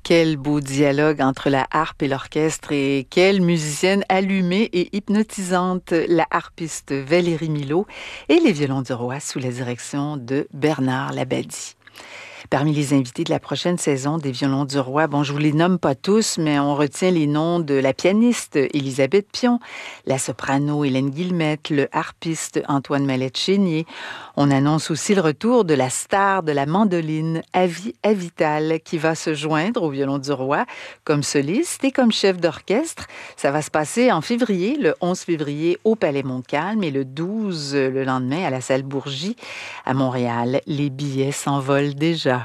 Quel beau dialogue entre la harpe et l'orchestre et quelle musicienne allumée et hypnotisante, la harpiste Valérie Milot et les violons du roi sous la direction de Bernard Labadie. Parmi les invités de la prochaine saison des Violons du Roi, bon, je vous les nomme pas tous, mais on retient les noms de la pianiste Élisabeth Pion, la soprano Hélène Guillemette, le harpiste Antoine Mallette-Chénier. On annonce aussi le retour de la star de la mandoline, Avi Avital, qui va se joindre aux Violons du Roi comme soliste et comme chef d'orchestre. Ça va se passer en février, le 11 février au Palais Montcalm et le 12, le lendemain, à la salle Bourgie à Montréal. Les billets s'envolent déjà.